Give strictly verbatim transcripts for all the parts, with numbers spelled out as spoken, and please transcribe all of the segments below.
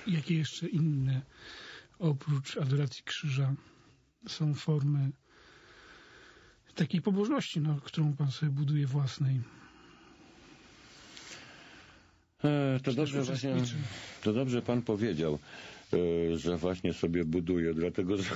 Jakie jeszcze inne, oprócz adoracji krzyża, są formy takiej pobożności, no, którą pan sobie buduje własnej? E, to, dobrze właśnie, to dobrze pan powiedział, e, że właśnie sobie buduje, dlatego że,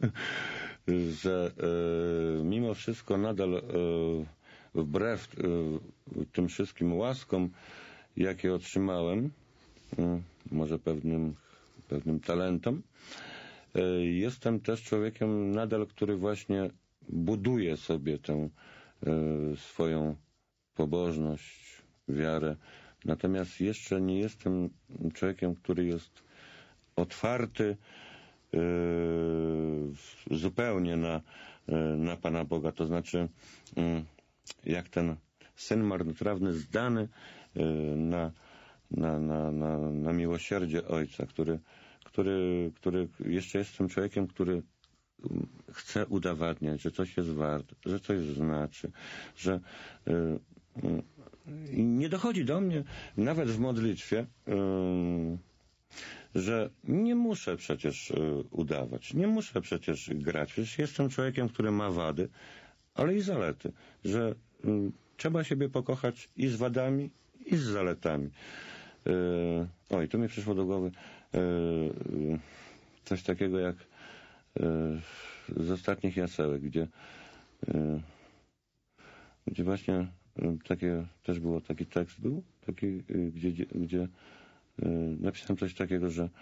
że e, mimo wszystko nadal e, wbrew e, tym wszystkim łaskom, jakie otrzymałem, e, może pewnym, pewnym talentom, e, jestem też człowiekiem nadal, który właśnie buduje sobie tę e, swoją pobożność, wiarę. Natomiast jeszcze nie jestem człowiekiem, który jest otwarty yy, zupełnie na, yy, na Pana Boga. To znaczy, yy, jak ten syn marnotrawny zdany yy, na, na, na, na, na miłosierdzie Ojca, który, który, który jeszcze jestem człowiekiem, który chce udowadniać, że coś jest warte, że coś znaczy, że yy, I nie dochodzi do mnie, nawet w modlitwie, że nie muszę przecież udawać, nie muszę przecież grać. Przecież jestem człowiekiem, który ma wady, ale i zalety, że trzeba siebie pokochać i z wadami, i z zaletami. Oj, tu mi przyszło do głowy coś takiego jak z ostatnich jasełek, gdzie, gdzie właśnie takie, też było taki tekst był, taki, gdzie, gdzie napisałem coś takiego, że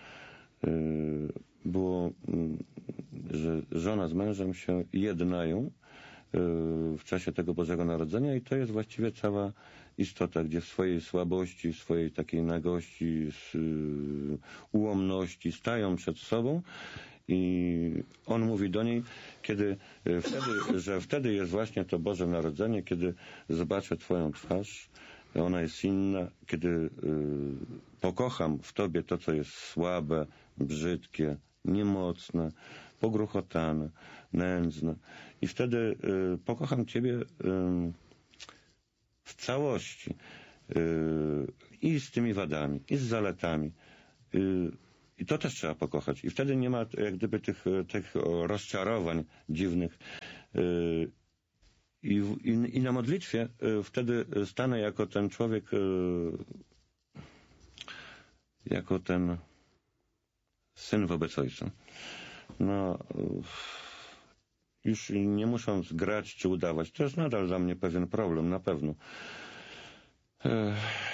było, że żona z mężem się jednają w czasie tego Bożego Narodzenia i to jest właściwie cała istota, gdzie w swojej słabości, w swojej takiej nagości, ułomności stają przed sobą i on mówi do niej, kiedy wtedy, że wtedy jest właśnie to Boże Narodzenie, kiedy zobaczę Twoją twarz, ona jest inna, kiedy y, pokocham w Tobie to, co jest słabe, brzydkie, niemocne, pogruchotane, nędzne. I wtedy y, pokocham Ciebie y, w całości. Y, I z tymi wadami, i z zaletami. Y, I to też trzeba pokochać. I wtedy nie ma jak gdyby tych, tych rozczarowań dziwnych. Y, I, i, I na modlitwie y, wtedy stanę jako ten człowiek, y, jako ten syn wobec ojca. No, y, już nie musząc grać czy udawać. To jest nadal dla mnie pewien problem, na pewno. Y,